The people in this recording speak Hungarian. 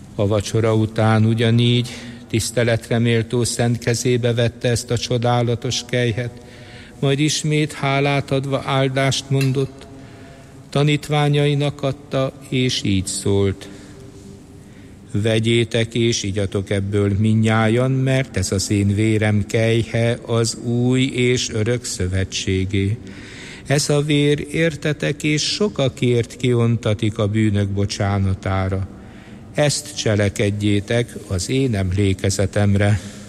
A vacsora után ugyanígy tiszteletre méltó szent kezébe vette ezt a csodálatos kelyhet, majd ismét hálát adva áldást mondott, tanítványainak adta, és így szólt: vegyétek és igyatok ebből mindnyájan, mert ez az én vérem kelyhe az új és örök szövetségé. Ez a vér értetek és sokakért kiontatik a bűnök bocsánatára. Ezt cselekedjétek az én emlékezetemre.